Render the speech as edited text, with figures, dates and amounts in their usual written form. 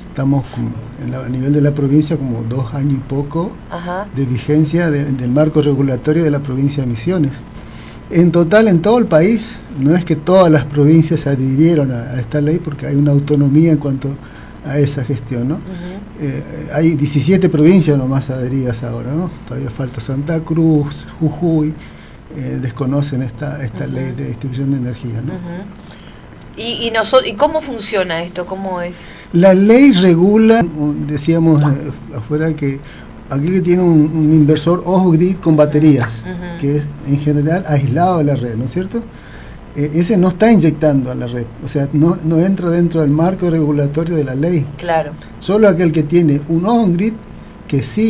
estamos a nivel de la provincia como 2 años y poco de vigencia del marco regulatorio de la provincia de Misiones. En total, en todo el país, no es que todas las provincias se adhirieron a esta ley, porque hay una autonomía en cuanto a esa gestión, ¿no? Hay 17 provincias nomás adheridas ahora, ¿no? Todavía falta Santa Cruz, Jujuy, desconocen esta ley de distribución de energía, ¿no? ¿Y cómo funciona esto? ¿Cómo es? La ley regula, decíamos afuera, que aquí que tiene un inversor off-grid con baterías, que es en general aislado de la red, ¿no es cierto? Ese no está inyectando a la red, o sea, no entra dentro del marco regulatorio de la ley. Claro. Solo aquel que tiene un on-grid que sí